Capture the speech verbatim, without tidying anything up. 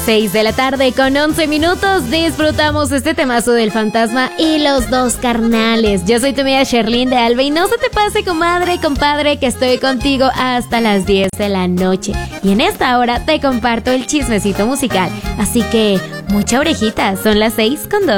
seis de la tarde con once minutos disfrutamos este temazo del Fantasma y los dos carnales. Yo soy tu amiga Sherlyn de Alba y no se te pase, comadre y compadre, que estoy contigo hasta las diez de la noche. Y en esta hora te comparto el chismecito musical. Así que mucha orejita, son las seis con dos.